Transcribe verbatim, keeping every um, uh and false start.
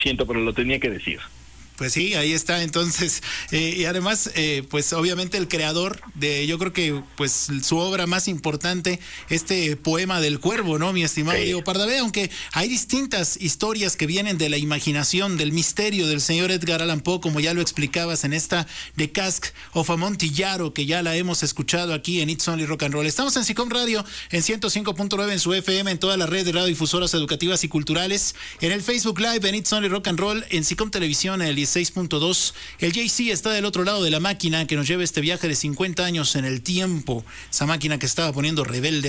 siento, pero lo tenía que decir. Pues sí, ahí está. Entonces, eh, y además, eh, pues obviamente el creador de, yo creo que pues su obra más importante, este poema del cuervo, ¿no, mi estimado sí. Diego Pardavé? Aunque hay distintas historias que vienen de la imaginación, del misterio del señor Edgar Allan Poe, como ya lo explicabas en esta The Cask of Amontillado, que ya la hemos escuchado aquí en It's Only Rock and Roll. Estamos en SICOM Radio, en ciento cinco punto nueve en su F M, en toda la red de radiodifusoras educativas y culturales, en el Facebook Live, en It's Only Rock and Roll, en SICOM Televisión, en el dieciséis punto dos. El J C está del otro lado de la máquina que nos lleva este viaje de cincuenta años en el tiempo. Esa máquina que estaba poniendo rebelde